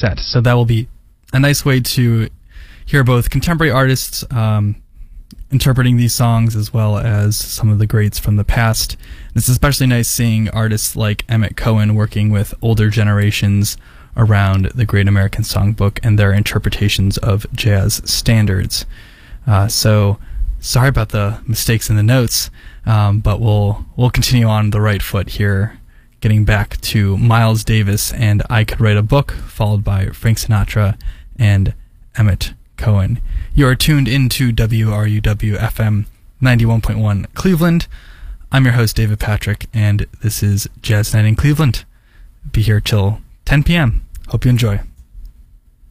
set. So that will be a nice way to hear both contemporary artists interpreting these songs as well as some of the greats from the past. It's especially nice seeing artists like Emmett Cohen working with older generations around the Great American Songbook and their interpretations of jazz standards. So sorry about the mistakes in the notes, but we'll continue on the right foot here, getting back to Miles Davis and I Could Write a Book, followed by Frank Sinatra and Emmett Cohen. You are tuned into WRUW-FM 91.1 Cleveland. I'm your host, David Patrick, and this is Jazz Night in Cleveland. Be here till 10 p.m. Hope you enjoy.